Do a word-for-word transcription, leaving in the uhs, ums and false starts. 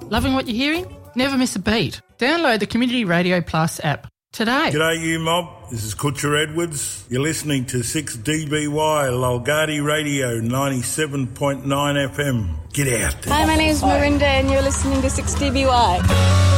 Loving what you're hearing? Never miss a beat. Download the Community Radio Plus app today. G'day you mob, this is Kutcher Edwards. You're listening to six D B Y Lolgardi Radio ninety-seven point nine F M. Get out there. Hi, my name's Marinda and you're listening to six D B Y.